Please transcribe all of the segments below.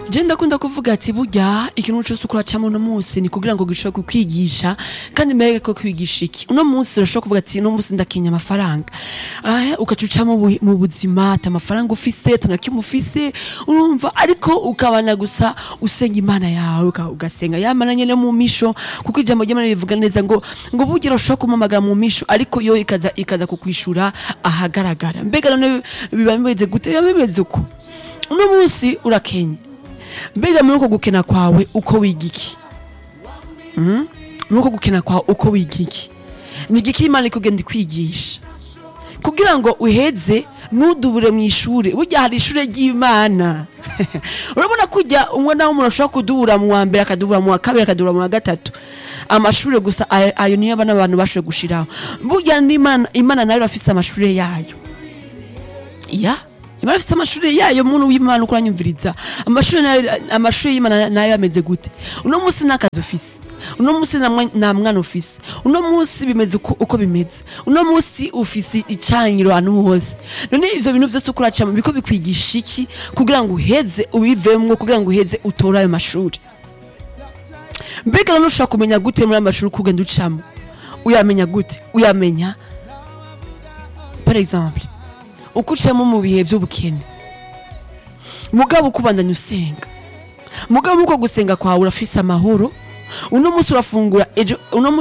je ndakunda kuvuga ati burya ikintu cyose ukuracamo uno munsi ni kugira ngo gishobore kukwigisha kandi mbere ko kwigisha iki uno munsi urashobora kuvuga ati uno munsi ndakenya amafaranga ukacucamo mu buzima ata amafaranga ufise tanakimufise urumva ariko ukabana gusa usenga imana yawe ugasenga yamana nyene mu misho kuko ijambo ry'Imana rivuga neza ngo burya urashobora kumamaga mu misho ariko yo ikaza kukwishura ahagaragara mbega none biba bimeze gute bimeze uko uno munsi urakenye mbega muri uko gukena kwawe uko wigiki muri uko gukena kwawe uko wigiki ni igiki Imana ikugenda kwigisha kugira ngo uheze nudubure mu ishuri burya hari ishure ry'Imana urabona kujya umwana w'umuntu ashobora kudubura mu wa mbere akadubura mu wa kabiri akadubura mu wa gatatu amashure gusa ayo niyo abana abantu bashoboye gushiraho burya Imana nayo afise amashure yayo Imana afise amashure yayo muntu w'Imana ukuranyumviriza amashure y'Imana nayo ameze gute uno munsi nakazi ufise uno munsi na mwana ufise uno munsi bimeze uko bimeze uno munsi ufise icanyiro ahantu hose none ivyo bintu vyose ukuracamo biko bikwigisha iki kugira ngo uheze ubivemwo kugira ngo uheze utore ayo mashuri mbega none ushaka kumenya gute muri amashuri kugenda ucamo uyamenya gute uyamenya par exemple ukucamo mu bihe vy'ubukene mugabo ukubandanya usenga mugabo uko gusenga kwawe urafise amahoro uno munsi urafungura ejo uno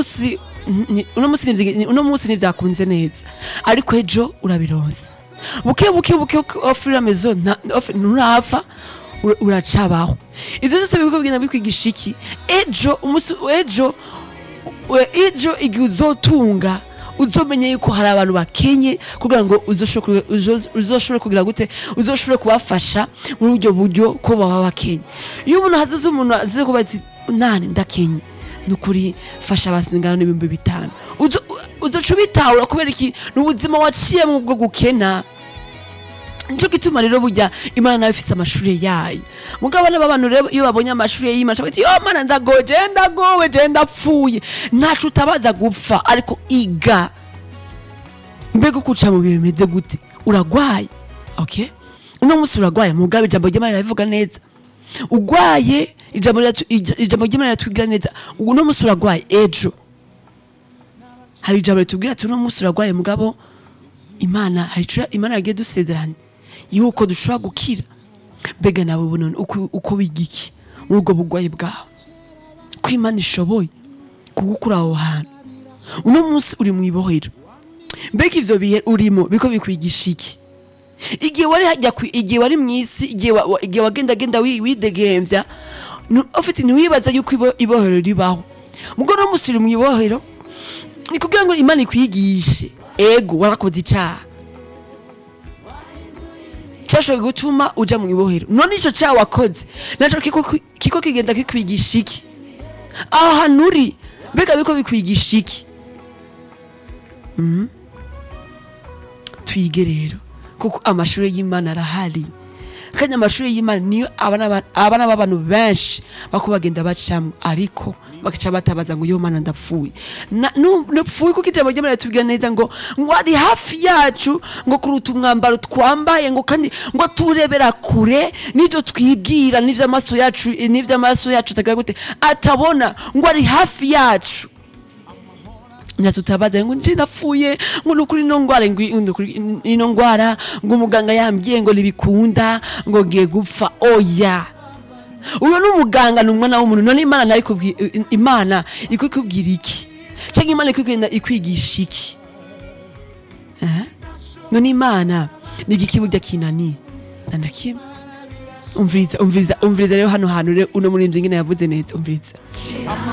munsi nivyakunze neza ariko ejo urabironsa buke ofira maison nturapfa uracabaho ivyo byose biko bigenda bikwigisha iki ejo igihe uzotunga uzomenye yuko hari abantu bakenye kugira ngo uzoshobore kugira gute uzoshobore kubafasha muri uryo buryo ko baba bakenye iyo umuntu hazaze umuntu azize kuba ati nane ndakenye nukuri fasha abasingana n'ibihumbi 5 uzoca ubitahura kubera iki n'ubuzima waciye mu bwo gukena nico gituma rero burya Imana nayo ifise amashure yayo mugabo n'abantu rero iyo babonye amashure y'Imana bati yo mana ndagowe ndapfuye ntacu utabaza gupfa ariko iga mbega kuca mu bimeze gute uragwaye okay uno munsi uragwaye mugabo ijambo ry'Imana rivuga neza ugwaye ijambo ry'Imana ritubwira neza uno munsi uragwaye ejo hari ijambo ritubwira ati uno munsi uragwaye mugabo Imana yagiye dusezerana yuko dushobora gukira mbega nawe bunone uko wigiki muri ubwo bugwayi bwawe ko Imana ishoboye kugukura aho hantu uno munsi uri mu ibohero mbega ivyo bihe urimo biko bikwigisha iki igihe wari mw'isi igihe wagenda widegemvya ufite ntiwibaza yuko ibohero ribaho mugo no munsi uri mu ibohero ni kugira ngo Imana ikwigishe ego warakoze icaha cyashoboye gutuma uja mu ibohero none ico cyaha wakoze naco kiko kigenda kikwigisha iki aha nuri mbega biko bikwigisha iki twige rero kuko amashuri y'Imana arahari kandi amashuri y'Imana niyo abana b'abantu benshi bako bagenda bacamo ariko bakaca batabaza ngo yo Mana ndapfuye nupfuye kuko ijambo ry'Imana ritubwira neza ngo ari hafi yacu ngo kuruta umwambaro twambaye ngo kandi ngo turebera kure n'ivyo twibwira n'ivyo amaso yacu tagira gute atabona ngo ari hafi yacu tutabaza ngo nje ndapfuye ngo nukuri ino ngwara ngo umuganga yambwiye ngo libikunda ngo ngiye gupfa oya uyo n'umuganga n'umwana w'umuntu none Imana ikubwira iki cyangwa Imana ikwigisha iki none Imana ni igiki burya kinani nanakimwe umviriza rero hano hantu rero uno murimvyi ngene yavuze neza umviriza